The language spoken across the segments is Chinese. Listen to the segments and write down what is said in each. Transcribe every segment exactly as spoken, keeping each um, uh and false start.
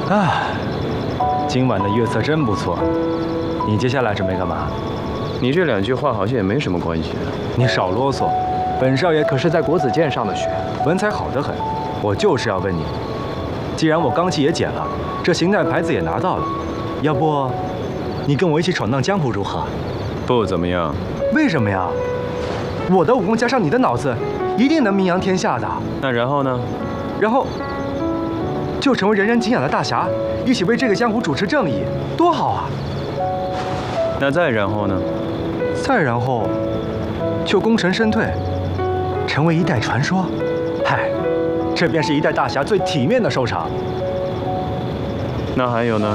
啊，今晚的月色真不错。你接下来准备干嘛？ 你这两句话好像也没什么关系。 你少啰嗦，本少爷可是在国子监上的学，文采好得很。我就是要问你，既然我罡气也减了，这刑带牌子也拿到了，要不你跟我一起闯荡江湖如何？ 不怎么样。 为什么呀？我的武功加上你的脑子，一定能名扬天下的。 那然后呢？ 然后就成为人人敬仰的大侠，一起为这个江湖主持正义，多好啊！ 那再然后呢？ 再然后就功成身退，成为一代传说。嗨，这便是一代大侠最体面的收场。 那还有呢？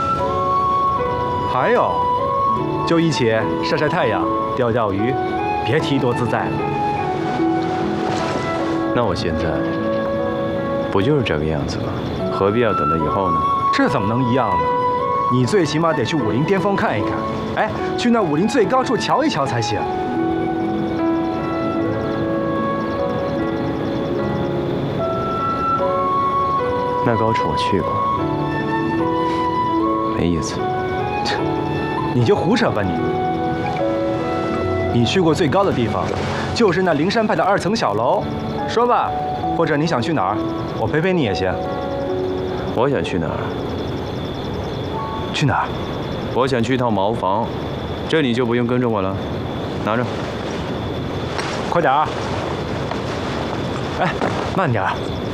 还有，就一起晒晒太阳，钓钓鱼，别提多自在了。 那我现在不就是这个样子吗？何必要等到以后呢？ 这怎么能一样呢？你最起码得去武林巅峰看一看，哎，去那武林最高处瞧一瞧才行。 那高处我去过，没意思。 你就胡扯吧你！你去过最高的地方，就是那灵山派的二层小楼。说吧，或者你想去哪儿，我陪陪你也行。 我想去哪儿？ 去哪儿？ 我想去趟茅房，这你就不用跟着我了，拿着。 快点儿！哎，慢点儿。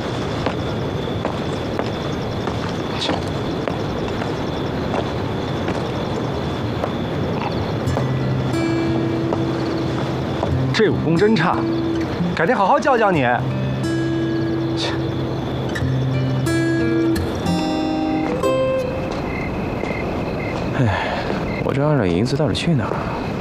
这武功真差，改天好好教教你。切！ 哎，我这二两银子到底去哪儿了？